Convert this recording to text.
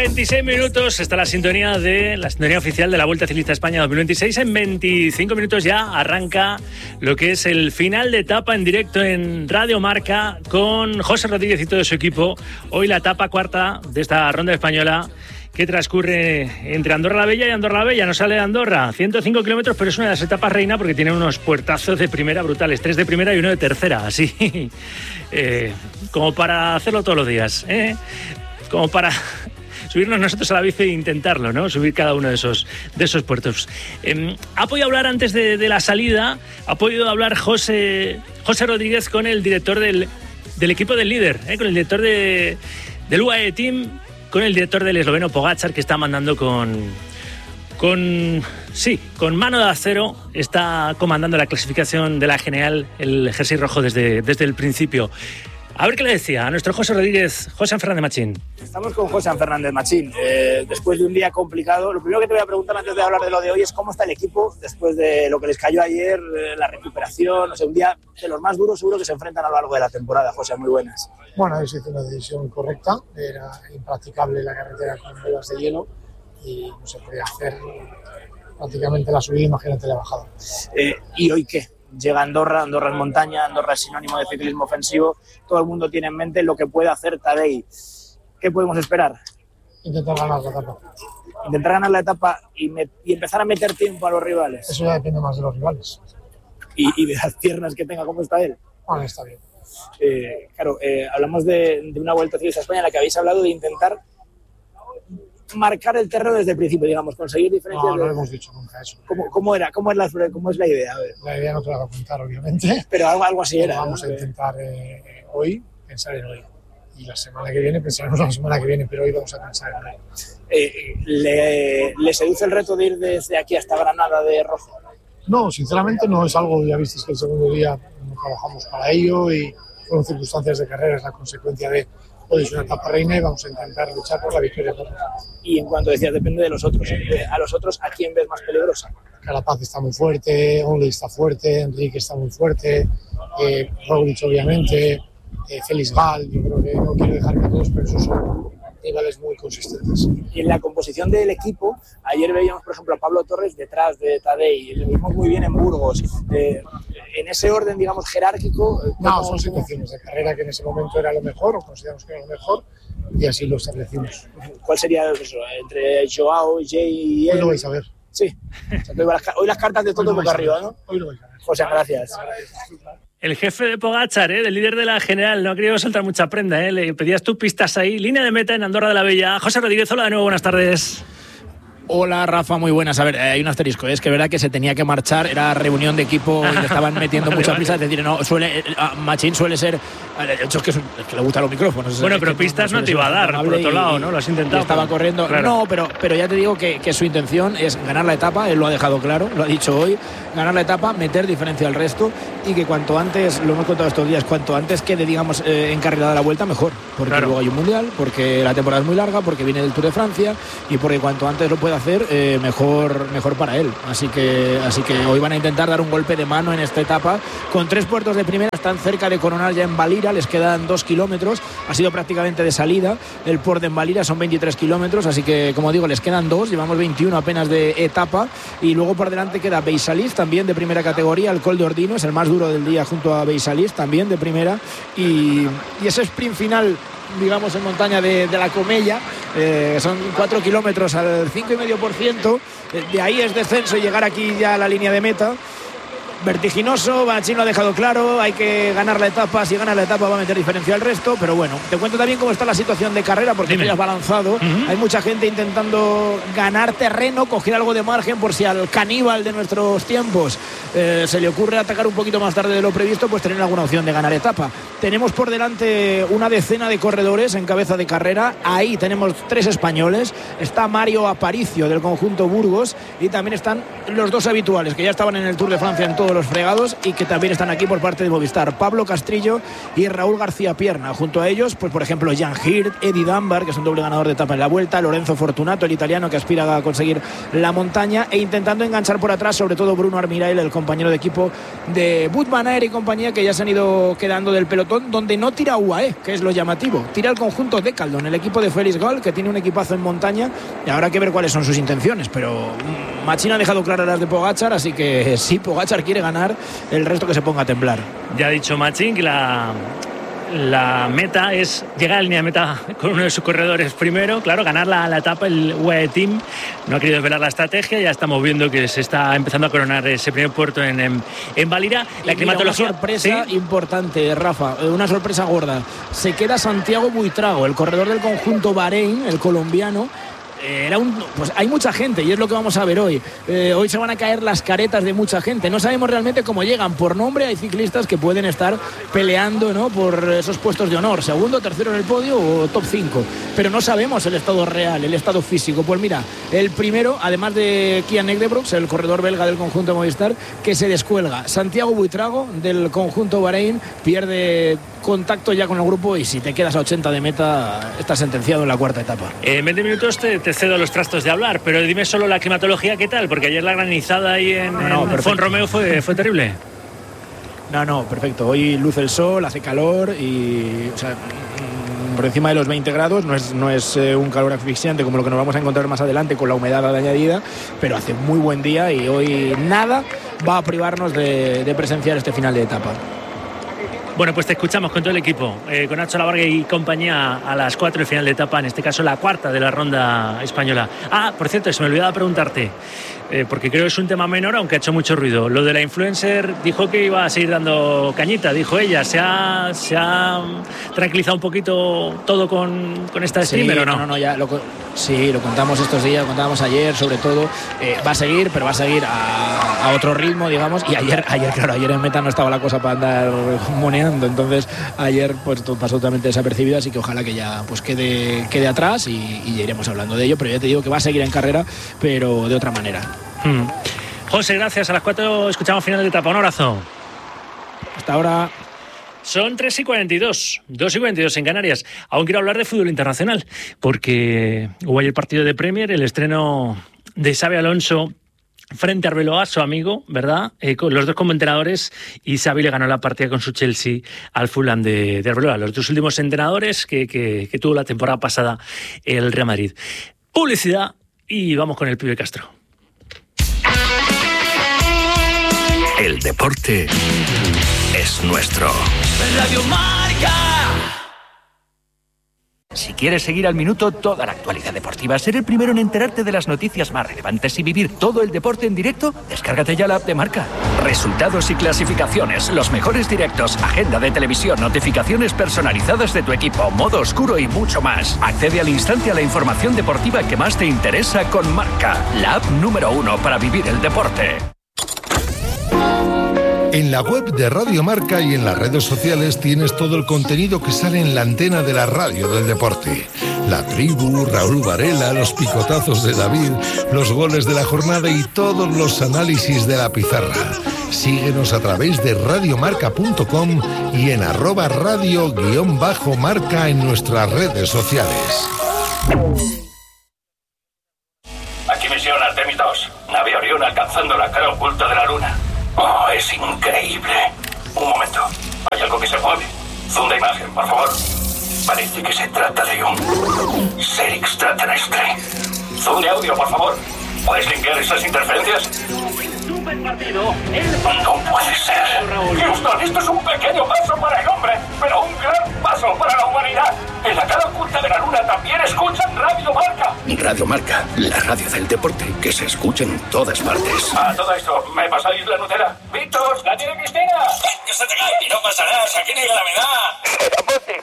26 minutos está la sintonía oficial de la Vuelta Ciclista España 2026. En 25 minutos ya arranca lo que es el final de etapa en directo en Radio Marca con José Rodríguez y todo su equipo. Hoy la etapa cuarta de esta ronda española que transcurre entre Andorra la Bella y Andorra la Bella. No sale de Andorra, 105 kilómetros, pero es una de las etapas reina porque tiene unos puertazos de primera brutales, 3 de primera y 1 de tercera, así como para hacerlo todos los días, como para subirnos nosotros a la bici e intentarlo, ¿no? Subir cada uno de esos puertos. Ha podido hablar antes de la salida, ha podido hablar José Rodríguez con el director del equipo del líder, con el director del UAE Team, con el director del esloveno Pogačar, que está mandando con mano de acero, está comandando la clasificación de la general, el jersey rojo desde el principio. A ver qué le decía a nuestro José Rodríguez, José Fernández Machín. Estamos con José Fernández Machín. Después de un día complicado, lo primero que te voy a preguntar antes de hablar de lo de hoy es cómo está el equipo después de lo que les cayó ayer, la recuperación, un día de los más duros seguro que se enfrentan a lo largo de la temporada. José, muy buenas. Bueno, se hizo una decisión correcta, era impracticable la carretera con ruedas de hielo y no se podía hacer prácticamente la subida, imagínate la bajada. ¿Y hoy qué? Llega Andorra es montaña, Andorra es sinónimo de ciclismo ofensivo, todo el mundo tiene en mente lo que puede hacer Tadej. ¿Qué podemos esperar? Intentar ganar la etapa. Intentar ganar la etapa y empezar a meter tiempo a los rivales. Eso ya depende más de los rivales. Y de las piernas que tenga, ¿cómo está él? Bueno, está bien. Hablamos de una Vuelta Ciclista España en la que habéis hablado de intentar marcar el terreno desde el principio, digamos, conseguir diferencias. No hemos dicho nunca eso. ¿Cómo era? ¿Cómo es la idea? A ver. La idea no te la voy a contar, obviamente. Pero algo así era. Vamos a intentar hoy pensar en hoy. Y la semana que viene pensaremos la semana que viene, pero hoy vamos a pensar en hoy. ¿Le seduce el reto de ir desde aquí hasta Granada de rojo? No, sinceramente no es algo, ya visteis que el segundo día no trabajamos para ello y fueron circunstancias de carrera, es la consecuencia de hoy es una etapa reina y vamos a intentar luchar por la victoria. Y en cuanto decías, depende de los otros. A los otros, ¿a quién ves más peligrosa? Carapaz está muy fuerte, Onley está fuerte, Enrique está muy fuerte, Roglic obviamente, Félix Gal, yo creo que no quiero dejar que todos, pero esos son rivales muy consistentes. Y en la composición del equipo, ayer veíamos, por ejemplo, a Pablo Torres detrás de Tadej, lo vimos muy bien en Burgos. En ese orden, digamos, jerárquico... No, son situaciones de carrera que en ese momento era lo mejor, o consideramos que era lo mejor, y así lo establecimos. ¿Cuál sería eso, entre Joao, Jay y él? Hoy lo vais a ver. Sí, hoy las cartas de todo boca arriba, ¿no? Hoy lo vais a ver. José, gracias. El jefe de Pogačar, del líder de la general, no ha querido soltar mucha prenda, le pedías tú pistas ahí, línea de meta en Andorra de la Bella. José Rodríguez, hola de nuevo, buenas tardes. Hola Rafa, muy buenas. A ver, hay un asterisco, es que es verdad que se tenía que marchar, era reunión de equipo y le estaban metiendo mucha prisa, es decir, no, Machín suele ser, de hecho es que le gusta los micrófonos. Bueno, pero pistas no te iba a dar, por otro lado, ¿no? Lo has intentado. Estaba corriendo, claro. No, pero ya te digo que su intención es ganar la etapa, él lo ha dejado claro, lo ha dicho hoy, ganar la etapa, meter diferencia al resto y que cuanto antes, lo hemos contado estos días, cuanto antes quede, digamos, encarrilada la vuelta, mejor, porque luego hay un mundial, porque la temporada es muy larga, porque viene del Tour de Francia y porque cuanto antes lo pueda hacer, mejor para él. Así que hoy van a intentar dar un golpe de mano en esta etapa con 3 puertos de primera, están cerca de coronar ya en Valira, les quedan 2 kilómetros, ha sido prácticamente de salida el port de Valira, son 23 kilómetros, así que como digo, les quedan 2, llevamos 21 apenas de etapa y luego por delante queda Beisalis, también de primera categoría, el Col de Ordino es el más duro del día junto a Beisalis, también de primera y ese sprint final, digamos, en montaña de la Comella, son 4 kilómetros al 5,5%, de ahí es descenso y llegar aquí ya a la línea de meta. Vertiginoso, Machín lo ha dejado claro, hay que ganar la etapa, si gana la etapa va a meter diferencia al resto, pero bueno, te cuento también cómo está la situación de carrera, porque ya has balanzado, hay mucha gente intentando ganar terreno, coger algo de margen por si al caníbal de nuestros tiempos se le ocurre atacar un poquito más tarde de lo previsto, pues tener alguna opción de ganar etapa. Tenemos por delante una decena de corredores en cabeza de carrera, ahí tenemos 3 españoles, está Mario Aparicio del conjunto Burgos y también están los 2 habituales que ya estaban en el Tour de Francia en todo todos los fregados y que también están aquí por parte de Movistar. Pablo Castrillo y Raúl García Pierna. Junto a ellos, pues por ejemplo, Jan Hirt, Eddie Dunbar, que es un doble ganador de etapa en la Vuelta, Lorenzo Fortunato, el italiano que aspira a conseguir la montaña, e intentando enganchar por atrás, sobre todo Bruno Armirail, el compañero de equipo de Wout van Aert y compañía, que ya se han ido quedando del pelotón, donde no tira UAE, que es lo llamativo. Tira el conjunto de Decathlon, el equipo de Félix Gall, que tiene un equipazo en montaña, y habrá que ver cuáles son sus intenciones, pero Machín ha dejado claras las de Pogačar, así que si Pogačar quiere ganar, el resto que se ponga a temblar. Ya ha dicho Machín que la meta es llegar a la línea de meta con uno de sus corredores primero, claro, ganar la etapa. El UAE Team no ha querido desvelar la estrategia, ya estamos viendo que se está empezando a coronar ese primer puerto en Valira. La climatología, una sorpresa importante, Rafa, una sorpresa gorda. Se queda Santiago Buitrago, el corredor del conjunto Bahrein, el colombiano. Pues hay mucha gente y es lo que vamos a ver hoy. Hoy se van a caer las caretas de mucha gente. No sabemos realmente cómo llegan. Por nombre hay ciclistas que pueden estar peleando, ¿no?, por esos puestos de honor, segundo, tercero en el podio o top 5. Pero no sabemos el estado real, el estado físico. Pues mira, el primero, además de Kian Egdebrooks, el corredor belga del conjunto Movistar, que se descuelga. Santiago Buitrago del conjunto Bahrein pierde contacto ya con el grupo y si te quedas a 80 de meta estás sentenciado en la cuarta etapa. En 20 minutos te cedo los trastos de hablar, pero dime solo la climatología, ¿qué tal? Porque ayer la granizada ahí en Font-Romeu fue terrible. No, perfecto. Hoy luce el sol, hace calor y, o sea, por encima de los 20 grados, no es un calor asfixiante como lo que nos vamos a encontrar más adelante con la humedad añadida, pero hace muy buen día y hoy nada va a privarnos de presenciar este final de etapa. Bueno, pues te escuchamos con todo el equipo, con Nacho Lavarga y compañía a las 4 el final de etapa, en este caso la cuarta de la ronda española. Por cierto, se me olvidaba preguntarte, porque creo que es un tema menor, aunque ha hecho mucho ruido. Lo de la influencer, dijo que iba a seguir dando cañita, dijo ella. ¿Se ha tranquilizado un poquito todo con esta streamer o no? No, ya lo contamos estos días, lo contábamos ayer, sobre todo. Va a seguir, pero va a seguir a otro ritmo, digamos. Y ayer en meta no estaba la cosa para andar moneando. Entonces ayer pues pasó totalmente desapercibido, así que ojalá que ya pues quede atrás y ya iremos hablando de ello, pero ya te digo que va a seguir en carrera, pero de otra manera. José, gracias. A las 4 escuchamos final de etapa. Un abrazo. Hasta ahora. Son 3:42, 2:42 en Canarias. Aún quiero hablar de fútbol internacional, porque hubo ayer partido de Premier, el estreno de Xabi Alonso frente a Arbeloa, su amigo, ¿verdad? Con los dos como entrenadores, y Xavi le ganó la partida con su Chelsea al Fulham de Arbeloa, los dos últimos entrenadores que tuvo la temporada pasada el Real Madrid. Publicidad y vamos con el pibe Castro. El deporte es nuestro. Radio Marca. Si quieres seguir al minuto toda la actualidad deportiva, ser el primero en enterarte de las noticias más relevantes y vivir todo el deporte en directo, descárgate ya la app de Marca. Resultados y clasificaciones, los mejores directos, agenda de televisión, notificaciones personalizadas de tu equipo, modo oscuro y mucho más. Accede al instante a la información deportiva que más te interesa con Marca, la app número 1 para vivir el deporte. En la web de Radio Marca y en las redes sociales tienes todo el contenido que sale en la antena de la radio del deporte. La tribu, Raúl Varela, los picotazos de David, los goles de la jornada y todos los análisis de la pizarra. Síguenos a través de radiomarca.com y en @radio_marca en nuestras redes sociales. Aquí misión Artemis 2. Nave Orión alcanzando la cara oculta de la luna. ¡Oh, es increíble! Un momento. Hay algo que se mueve. Zoom de imagen, por favor. Parece que se trata de un ser extraterrestre. Zoom de audio, por favor. ¿Puedes limpiar esas interferencias? Super partido. No puede ser. Houston, esto es un pequeño paso para el hombre, pero un gran paso para la humanidad. En la cara oculta de la luna también escuchan Radio Marca. Radio Marca, la radio del deporte que se escucha en todas partes. Todo esto, ¿me pasáis la Nutella? ¡Víctor, la tiene Cristina! ¡Que se te cae! Y no pasa nada, aquí no hay gravedad.